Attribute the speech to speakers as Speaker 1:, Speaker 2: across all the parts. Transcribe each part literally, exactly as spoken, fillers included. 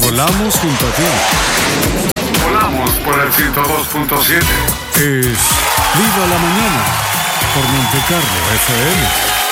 Speaker 1: Volamos junto a ti.
Speaker 2: Volamos por el ciento dos punto siete.
Speaker 1: Es Viva la Mañana por Monte Carlo F M.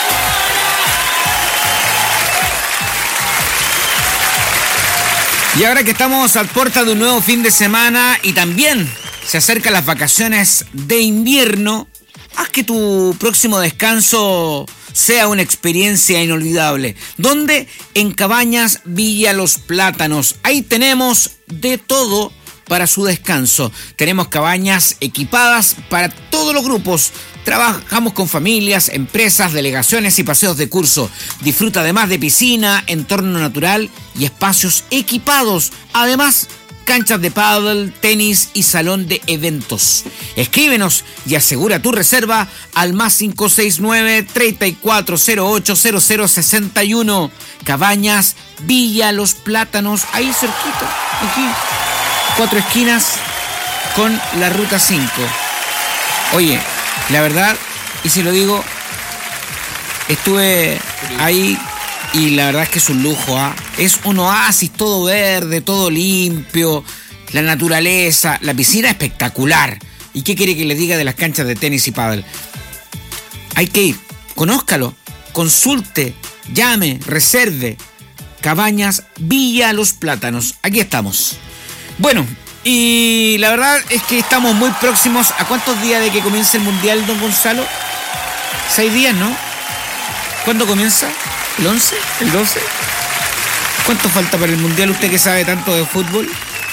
Speaker 3: Y ahora que estamos a puerta de un nuevo fin de semana y también se acercan las vacaciones de invierno, haz que tu próximo descanso sea una experiencia inolvidable. ¿Dónde? En Cabañas Villa Los Plátanos. Ahí tenemos de todo para su descanso. Tenemos cabañas equipadas para todos los grupos. Trabajamos con familias, empresas, delegaciones y paseos de curso. Disfruta además de piscina, entorno natural y espacios equipados. Además, canchas de pádel, tenis y salón de eventos. Escríbenos y asegura tu reserva al más cinco seis nueve, treinta y cuatro cero ocho, cero cero sesenta y uno. Cabañas Villa Los Plátanos, ahí cerquita, aquí. Cuatro esquinas con la ruta cinco. Oye, la verdad, y se lo digo, estuve ahí y la verdad es que es un lujo, ¿ah? Es un oasis, todo verde, todo limpio, la naturaleza, la piscina espectacular. ¿Y qué quiere que les diga de las canchas de tenis y pádel? Hay que ir, conózcalo, consulte, llame, reserve. Cabañas Villa Los Plátanos, aquí estamos. Bueno, y la verdad es que estamos muy próximos. ¿A cuántos días de que comience el Mundial, don Gonzalo? Seis días, ¿no? ¿Cuándo comienza? ¿El once? ¿El doce? ¿Cuánto falta para el Mundial? Usted que sabe tanto de fútbol.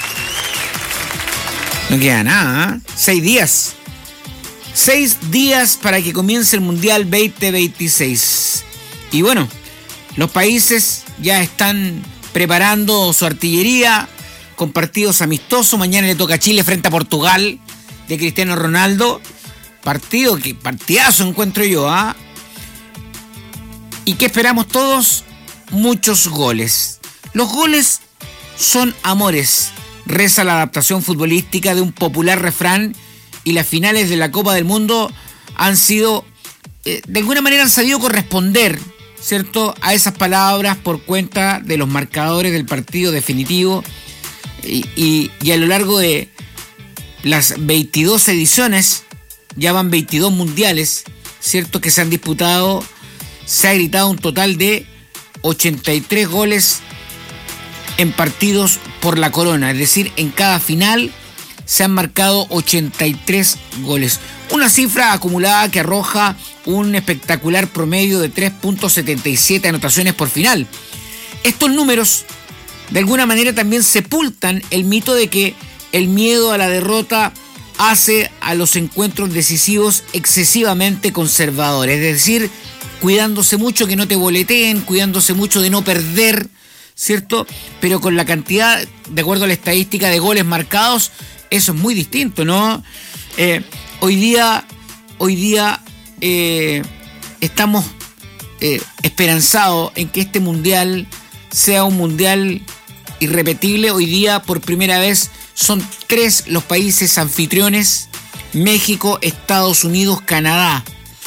Speaker 3: No queda nada, ¿eh? Seis días. Seis días para que comience el Mundial veinte veintiséis. Y bueno, los países ya están preparando su artillería con partidos amistosos. Mañana le toca a Chile frente a Portugal de Cristiano Ronaldo. Partido que partidazo encuentro yo, ¿ah? ¿eh? ¿Y qué esperamos todos? Muchos goles. Los goles son amores, reza la adaptación futbolística de un popular refrán, y las finales de la Copa del Mundo han sido, eh, de alguna manera han sabido corresponder, ¿cierto?, a esas palabras por cuenta de los marcadores del partido definitivo. Y, y, y a lo largo de las veintidós ediciones, ya van veintidós mundiales, ¿cierto?, que se han disputado, se ha gritado un total de ochenta y tres goles en partidos por la corona. Es decir, en cada final se han marcado ochenta y tres goles. Una cifra acumulada que arroja un espectacular promedio de tres punto setenta y siete anotaciones por final. Estos números de alguna manera también sepultan el mito de que el miedo a la derrota hace a los encuentros decisivos excesivamente conservadores. Es decir, cuidándose mucho que no te boleteen, cuidándose mucho de no perder, ¿cierto? Pero con la cantidad, de acuerdo a la estadística de goles marcados, eso es muy distinto, ¿no? Eh, hoy día, hoy día eh, estamos eh, esperanzados en que este mundial sea un mundial irrepetible. Hoy día, por primera vez, son tres los países anfitriones: México, Estados Unidos, Canadá.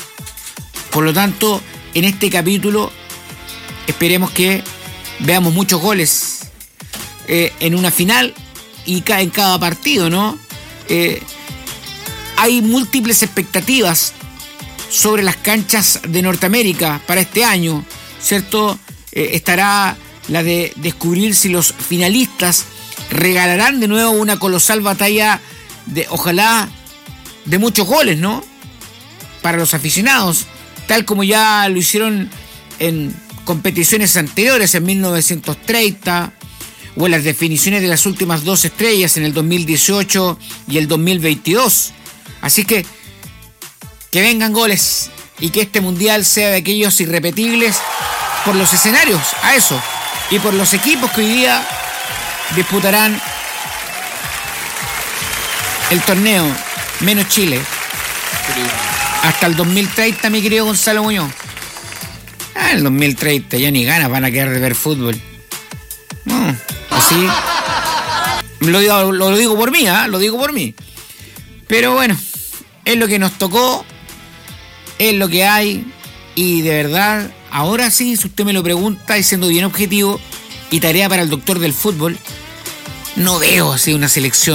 Speaker 3: Por lo tanto, en este capítulo esperemos que veamos muchos goles eh, en una final y ca- en cada partido, ¿no? Eh, hay múltiples expectativas sobre las canchas de Norteamérica para este año, ¿cierto? Eh, estará la de descubrir si los finalistas regalarán de nuevo una colosal batalla de, ojalá, de muchos goles, ¿no?, para los aficionados, tal como ya lo hicieron en competiciones anteriores, en mil novecientos treinta, o en las definiciones de las últimas dos estrellas en el dos mil dieciocho y el dos mil veintidós. Así que que vengan goles y que este mundial sea de aquellos irrepetibles por los escenarios, a eso, y por los equipos que hoy día disputarán el torneo, menos Chile, hasta el dos mil treinta, mi querido Gonzalo Muñoz. Ah, en el dos mil treinta ya ni ganas van a quedar de ver fútbol. No, así. Lo digo, lo digo por mí, ¿eh? Lo digo por mí. Pero bueno, es lo que nos tocó, es lo que hay, y de verdad, ahora sí, si usted me lo pregunta y siendo bien objetivo, y tarea para el doctor del fútbol, no veo así una selección